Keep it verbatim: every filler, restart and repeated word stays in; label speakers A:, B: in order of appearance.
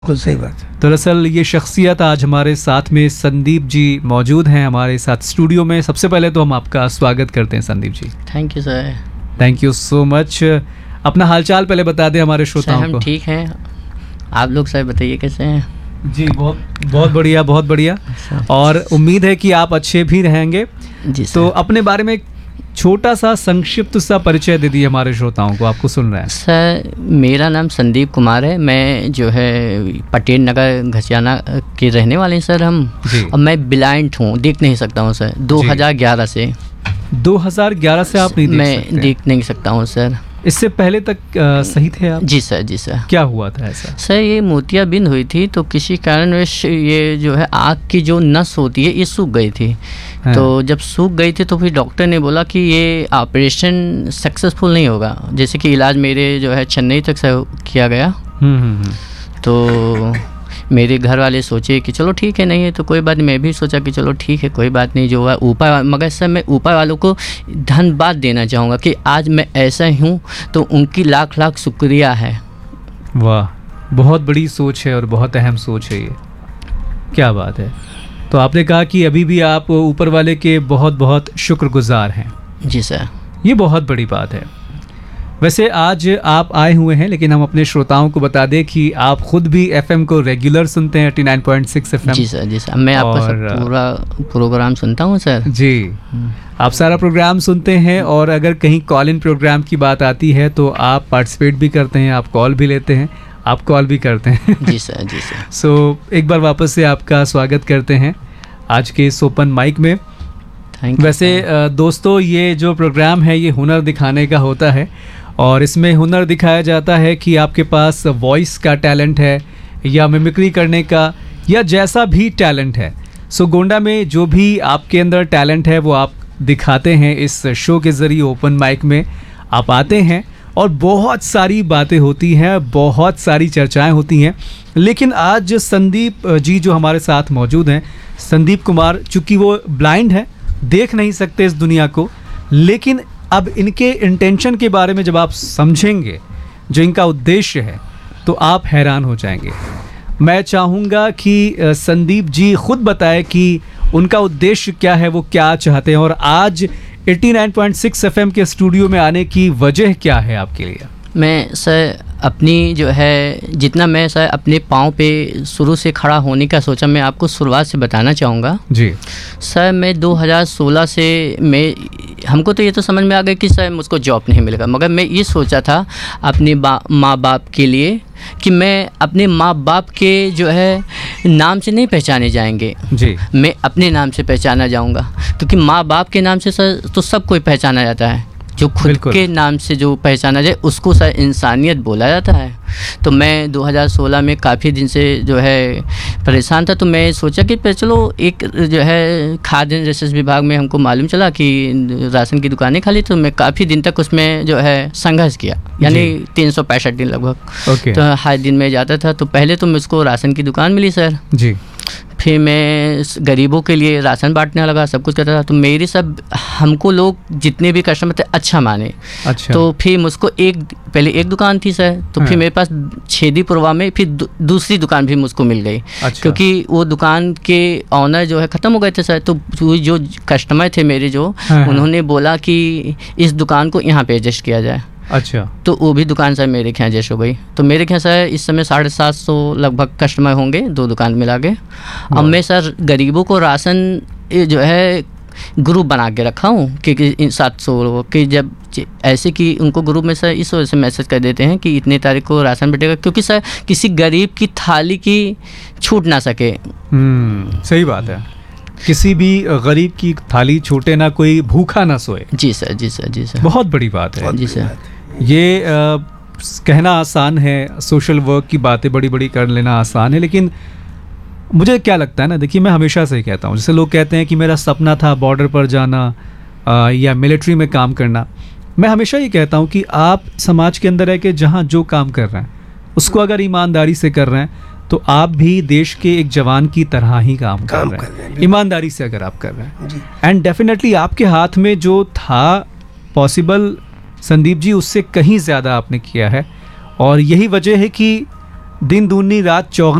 A: बिल्कुल सही बात है।
B: दरअसल ये शख्सियत आज हमारे साथ में संदीप जी मौजूद हैं हमारे साथ स्टूडियो में। सबसे पहले तो हम आपका स्वागत करते हैं Sandeep ji.
C: Thank you sir.
B: Thank you so much. अपना हालचाल पहले बता दें हमारे श्रोताओं को।
C: हम ठीक हैं, आप लोग सर बताइए कैसे हैं?
B: जी बहुत बहुत बढ़िया, बहुत बढ़िया। और उम्मीद है कि आप अच्छे भी रहेंगे।
C: जी सर।
B: तो अपने बारे में छोटा सा संक्षिप्त सा परिचय दे दिए हमारे श्रोताओं को, आपको सुन रहे हैं।
C: सर मेरा नाम संदीप कुमार है, मैं जो है पटेल नगर घसियाना के रहने वाले हैं सर हम। और मैं ब्लाइंड हूँ, देख नहीं सकता हूँ सर। दो हज़ार ग्यारह से
B: दो हज़ार ग्यारह से आप नहीं देख
C: मैं
B: सकते?
C: देख नहीं सकता हूँ सर।
B: इससे पहले तक आ, सही थे आप?
C: जी सर, जी सर।
B: क्या हुआ था ऐसा?
C: सर ये मोतियाबिंद हुई थी, तो किसी कारणवश ये जो है आँख की जो नस होती है ये सूख गई थी। तो जब सूख गई थी तो फिर डॉक्टर ने बोला कि ये ऑपरेशन सक्सेसफुल नहीं होगा। जैसे कि इलाज मेरे जो है चेन्नई तक से किया गया। तो मेरे घर वाले सोचे कि चलो ठीक है, नहीं है तो कोई बात नहीं। मैं भी सोचा कि चलो ठीक है कोई बात नहीं, जो है ऊपर। मगर सर मैं ऊपर वालों को धन्यवाद देना चाहूँगा कि आज मैं ऐसा हूँ, तो उनकी लाख लाख शुक्रिया है।
B: वाह, बहुत बड़ी सोच है और बहुत अहम सोच है ये। क्या बात है। तो आपने कहा कि अभी भी आप ऊपर वाले के बहुत बहुत शुक्रगुजार हैं।
C: जी सर।
B: ये बहुत बड़ी बात है। वैसे आज आप आए हुए हैं, लेकिन हम अपने श्रोताओं को बता दें कि आप खुद भी एफएम को रेगुलर सुनते हैं, नवासी पॉइंट छह एफएम।
C: जी सर, जी सर। मैं आपका सब पूरा प्रोग्राम सुनता हूँ सर।
B: जी, आप सारा प्रोग्राम सुनते हैं। और अगर कहीं कॉल इन प्रोग्राम की बात आती है तो आप पार्टिसिपेट भी करते हैं, आप कॉल भी लेते हैं, आप कॉल भी करते हैं।
C: जी सर, जी सर।
B: सो so, एक बार वापस से आपका स्वागत करते हैं आज के इस ओपन माइक में। वैसे दोस्तों, ये जो प्रोग्राम है ये हुनर दिखाने का होता है, और इसमें हुनर दिखाया जाता है कि आपके पास वॉइस का टैलेंट है या मिमिक्री करने का या जैसा भी टैलेंट है। सो गोंडा में जो भी आपके अंदर टैलेंट है वो आप दिखाते हैं। इस शो के ज़रिए ओपन माइक में आप आते हैं और बहुत सारी बातें होती हैं, बहुत सारी चर्चाएं होती हैं। लेकिन आज संदीप जी जो हमारे साथ मौजूद हैं, संदीप कुमार, चूँकि वो ब्लाइंड हैं, देख नहीं सकते इस दुनिया को, लेकिन अब इनके इंटेंशन के बारे में जब आप समझेंगे, जो इनका उद्देश्य है, तो आप हैरान हो जाएंगे। मैं चाहूँगा कि संदीप जी खुद बताएं कि उनका उद्देश्य क्या है, वो क्या चाहते हैं, और आज नवासी पॉइंट छह एफएम के स्टूडियो में आने की वजह क्या है आपके लिए?
C: मैं सर अपनी जो है जितना मैं सर अपने पाँव पे शुरू से खड़ा होने का सोचा, मैं आपको शुरुआत से बताना चाहूँगा।
B: जी
C: सर, मैं दो हज़ार सोलह से मैं हमको तो ये तो समझ में आ गया कि सर मुझको जॉब नहीं मिलेगा, मगर मैं ये सोचा था अपने माँ बाप के लिए कि मैं अपने माँ बाप के जो है नाम से नहीं पहचाने जाएंगे
B: जी,
C: मैं अपने नाम से पहचाना जाऊँगा। क्योंकि माँ बाप के नाम से सर तो सब कोई पहचाना जाता है, जो खुद के नाम से जो पहचाना जाए उसको सर इंसानियत बोला जाता है। तो मैं दो हज़ार सोलह में काफ़ी दिन से जो है परेशान था, तो मैं सोचा कि चलो एक जो है खाद्य रसद विभाग में हमको मालूम चला कि राशन की दुकानें खाली, तो मैं काफ़ी दिन तक उसमें जो है संघर्ष किया, यानी तीन सौ पैंसठ दिन लगभग। तो हर दिन में जाता था। तो पहले तो मुझको राशन की दुकान मिली सर
B: जी,
C: फिर मैं गरीबों के लिए राशन बांटने लगा, सब कुछ करता था। तो मेरे सब हमको लोग जितने भी कस्टमर थे अच्छा माने।
B: अच्छा।
C: तो फिर मुझको एक पहले एक दुकान थी सर, तो फिर मेरे पास छेदीपुरवा में फिर दू, दूसरी दुकान भी मुझको मिल गई।
B: अच्छा।
C: क्योंकि वो दुकान के ऑनर जो है ख़त्म हो गए थे सर, तो जो कस्टमर थे मेरे जो, उन्होंने बोला कि इस दुकान को यहाँ पे एडजस्ट किया जाए।
B: अच्छा।
C: तो वो भी दुकान सर मेरे यहाँ एडजस्ट हो गई। तो मेरे यहाँ सर इस समय साढ़े सात सौ लगभग कस्टमर होंगे दो दुकान मिला के। अब मैं सर गरीबों को राशन जो है ग्रुप बना के रखा हूँ कि सात सौ लोगों कि जब ऐसे कि उनको ग्रुप में सर इस वजह से मैसेज कर देते हैं कि इतने तारीख को राशन बटेगा, क्योंकि सर किसी गरीब की थाली की छूट ना सके।
B: हम्म, सही बात है। किसी भी गरीब की थाली छूटे ना, कोई भूखा ना सोए।
C: जी सर, जी सर, जी सर।
B: बहुत बड़ी बात है।
C: जी सर।
B: ये आ, कहना आसान है, सोशल वर्क की बातें बड़ी बड़ी कर लेना आसान है, लेकिन मुझे क्या लगता है ना, देखिए मैं हमेशा से कहता हूँ, जैसे लोग कहते हैं कि मेरा सपना था बॉर्डर पर जाना आ, या मिलिट्री में काम करना। मैं हमेशा ये कहता हूँ कि आप समाज के अंदर रह के जहाँ जो काम कर रहे हैं उसको अगर ईमानदारी से कर रहे हैं, तो आप भी देश के एक जवान की तरह ही काम, काम कर रहे हैं, ईमानदारी से अगर आप कर रहे हैं। एंड डेफिनेटली आपके हाथ में जो था पॉसिबल संदीप जी, उससे कहीं ज़्यादा आपने किया है। और यही वजह है कि दिन दूनी रात चौगनी